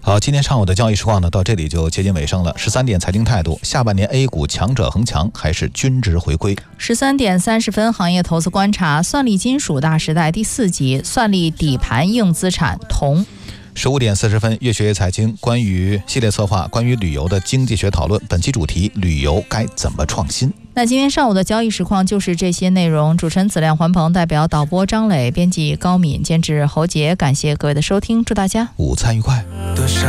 好，今天上午的交易实况呢，到这里就接近尾声了。13点财经态度，下半年 A 股强者恒强还是均值回归 ？13点30分，行业投资观察，算力金属大时代第4集，算力底盘硬资产铜。 15点40分，越学越财经，关于系列策划，关于旅游的经济学讨论。本期主题：旅游该怎么创新？ 那今天上午的交易实况就是这些内容。主持人子亮、环鹏，代表导播张磊，编辑高敏，监制侯杰，感谢各位的收听，祝大家午餐愉快。